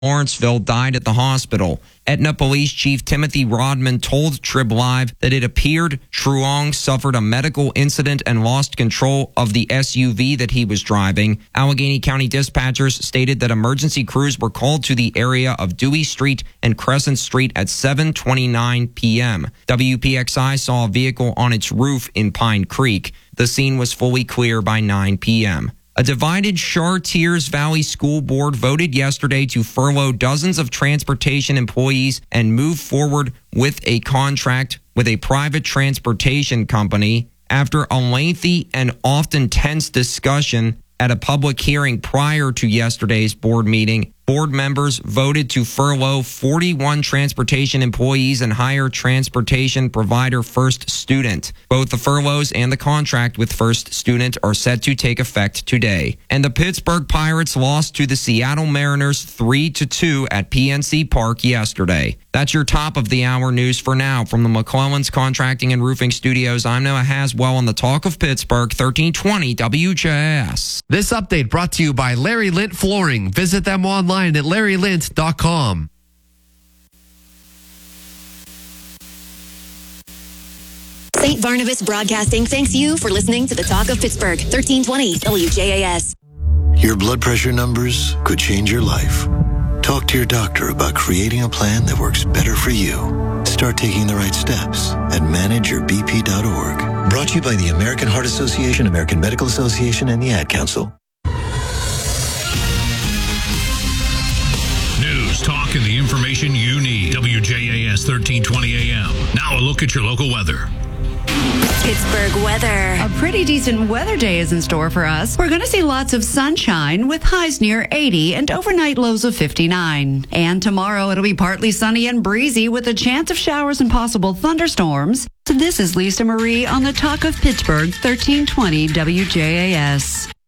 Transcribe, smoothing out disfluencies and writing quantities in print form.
Lawrenceville died at the hospital. Etna Police Chief Timothy Rodman told Trib Live that it appeared Truong suffered a medical incident and lost control of the SUV that he was driving. Allegheny County dispatchers stated that emergency crews were called to the area of Dewey Street and Crescent Street at 7:29 p.m. WPXI saw a vehicle on its roof in Pine Creek. The scene was fully clear by 9 p.m. A divided Chartiers Valley School Board voted yesterday to furlough dozens of transportation employees and move forward with a contract with a private transportation company. After a lengthy and often tense discussion at a public hearing prior to yesterday's board meeting, board members voted to furlough 41 transportation employees and hire transportation provider First Student. Both the furloughs and the contract with First Student are set to take effect today. And the Pittsburgh Pirates lost to the Seattle Mariners 3-2 at PNC Park yesterday. That's your top of the hour news for now. From the McClellan's Contracting and Roofing Studios, I'm Noah Haswell on the Talk of Pittsburgh, 1320 WJS. This update brought to you by Larry Lint Flooring. Visit them online at LarryLint.com. St. Barnabas Broadcasting thanks you for listening to the Talk of Pittsburgh, 1320 WJAS. Your blood pressure numbers could change your life. Talk to your doctor about creating a plan that works better for you. Start taking the right steps at manageYourBP.org. Brought to you by the American Heart Association, American Medical Association, and the Ad Council. News, talk, and the information you need. WJAS 1320 AM. Now a look at your local weather. Pittsburgh weather. A pretty decent weather day is in store for us. We're going to see lots of sunshine with highs near 80 and overnight lows of 59. And tomorrow it'll be partly sunny and breezy with a chance of showers and possible thunderstorms. So this is Lisa Marie on the Talk of Pittsburgh, 1320 WJAS.